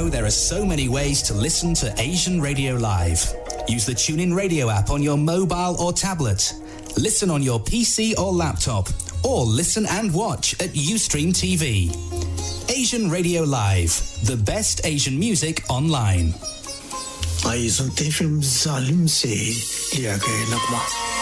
know there are so many ways to listen to Asian Radio Live? Use the TuneIn Radio app on your mobile or tablet. Listen on your PC or laptop, or listen and watch at Ustream TV. Asian Radio Live, the best Asian music online. आइए सुनते हैं film जालिम से लिया गया नगमा.